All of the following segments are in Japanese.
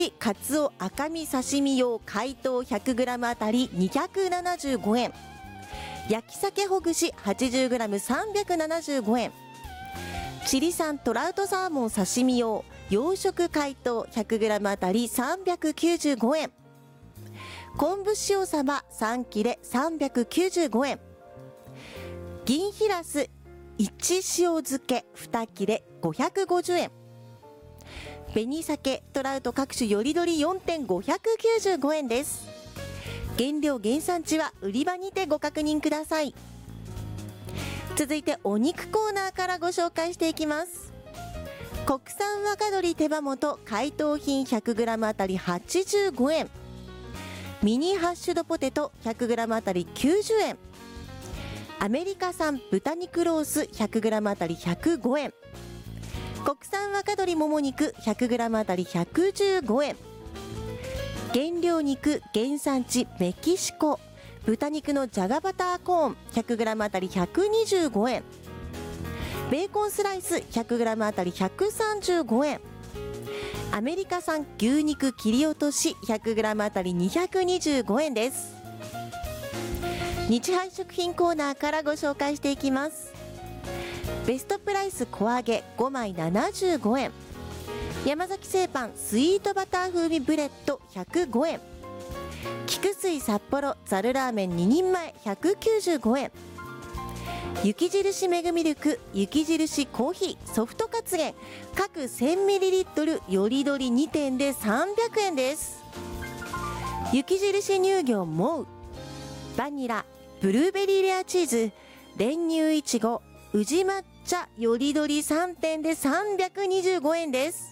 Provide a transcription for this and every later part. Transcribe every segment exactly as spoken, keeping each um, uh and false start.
かつお赤身刺身用解凍 ひゃくグラム あたりにひゃくななじゅうごえん、焼き鮭ほぐし はちじゅうグラム さんびゃくななじゅうごえん、チリ産トラウトサーモン刺身用養殖解凍 ひゃくグラム あたりさんびゃくきゅうじゅうごえん、昆布塩サバさん切れさんびゃくきゅうじゅうごえん、銀ヒラスいち塩漬けに切れごひゃくごじゅうえん、紅鮭トラウト各種よりどり よんてんごひゃくきゅうじゅうごえんです。原料原産地は売り場にてご確認ください。続いてお肉コーナーからご紹介していきます。国産若鶏手羽元解凍品 ひゃくグラム あたりはちじゅうごえん、ミニハッシュドポテト ひゃくグラム あたりきゅうじゅうえん、アメリカ産豚肉ロース ひゃくグラム あたりひゃくごえん、国産若鶏もも肉 ひゃくグラム あたりひゃくじゅうごえん、原料肉原産地メキシコ豚肉のじゃがバターコーン ひゃくグラム あたりひゃくにじゅうごえん、ベーコンスライス ひゃくグラム あたりひゃくさんじゅうごえん、アメリカ産牛肉切り落とし ひゃくグラム あたりにひゃくにじゅうごえんです。日配食品コーナーからご紹介していきます。ベストプライス小揚げごまいななじゅうごえん、山崎製パンスイートバター風味ブレッドひゃくごえん、菊水札幌ざるラーメンににんまえひゃくきゅうじゅうごえん、雪印メグミルク雪印コーヒーソフトカツレ各 せんミリリットル よりどりにてんでさんびゃくえんです。雪印乳業モウバニラブルーベリーレアチーズ練乳いちご宇治抹茶よりどりさんてんでさんびゃくにじゅうごえんです。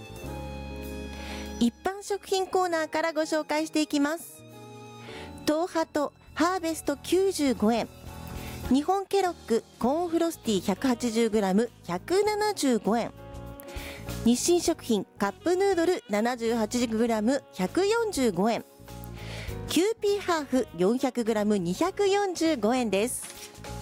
一般食品コーナーからご紹介していきます。東ハトハーベストきゅうじゅうごえん、日本ケロッグコーンフロスティ ひゃくはちじゅうグラム ひゃくななじゅうごえん、日清食品カップヌードル ななじゅうはちグラム ひゃくよんじゅうごえん、キューピーハーフ よんひゃくグラム にひゃくよんじゅうごえんです。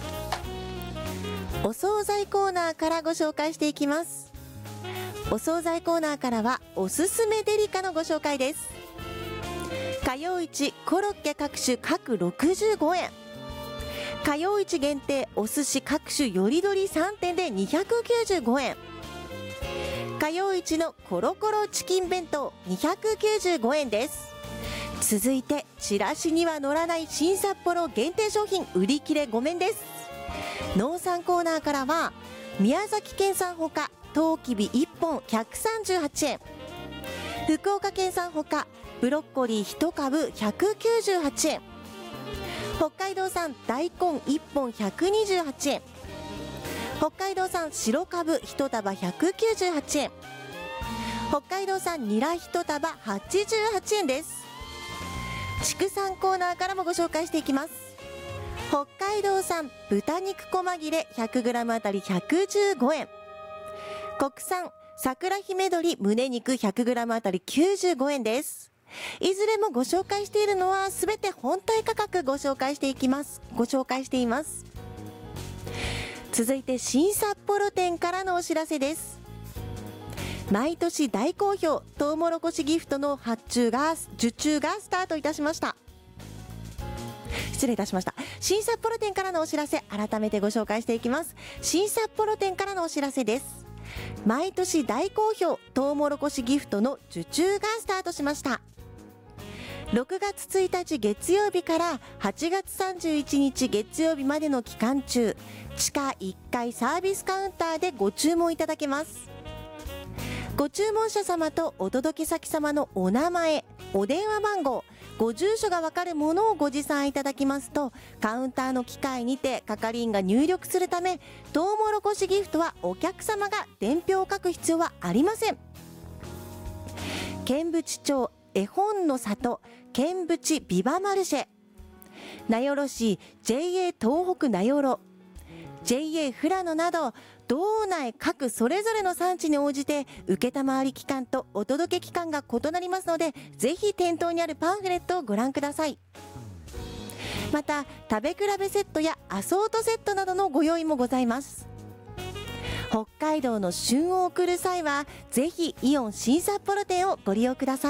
お惣菜コーナーからご紹介していきます。お惣菜コーナーからはおすすめデリカのご紹介です。火曜市コロッケ各種各ろくじゅうごえん、火曜市限定お寿司各種よりどりさんてんでにひゃくきゅうじゅうごえん、火曜市のコロコロチキン弁当にひゃくきゅうじゅうごえんです。続いてチラシには載らない新札幌限定商品売り切れごめんです。農産コーナーからは宮崎県産ほかトウキビいっぽんひゃくさんじゅうはちえん、福岡県産ほかブロッコリーいちかぶひゃくきゅうじゅうはちえん、北海道産大根いっぽんひゃくにじゅうはちえん、北海道産白かぶいちたばひゃくきゅうじゅうはちえん、北海道産ニラいちたばはちじゅうはちえんです。畜産コーナーからもご紹介していきます。北海道産豚肉細切れ ひゃくグラム あたりひゃくじゅうごえん、国産桜姫鶏胸肉 ひゃくグラム あたりきゅうじゅうごえんです。いずれもご紹介しているのはすべて本体価格ご紹介していきますご紹介しています。続いて新札幌店からのお知らせです。毎年大好評トウモロコシギフトの発注が受注がスタートいたしました。失礼いたしました。新札幌店からのお知らせ改めてご紹介していきます。新札幌店からのお知らせです。毎年大好評トウモロコシギフトの受注がスタートしました。ろくがつついたち月曜日からはちがつさんじゅういちにち月曜日までの期間中、地下いっかいサービスカウンターでご注文いただけます。ご注文者様とお届け先様のお名前、お電話番号、ご住所がわかるものをご持参いただきますと、カウンターの機械にて係員が入力するため、トウモロコシギフトはお客様が伝票を書く必要はありません。剣淵町絵本の里剣淵ビバマルシェ、名寄市 ジェイエー 東北名寄、ジェイエー 富良野など道内各それぞれの産地に応じて承り期間とお届け期間が異なりますので、ぜひ店頭にあるパンフレットをご覧ください。また食べ比べセットやアソートセットなどのご用意もございます。 北海道の旬を送る際はぜひイオン新札幌店をご利用ください。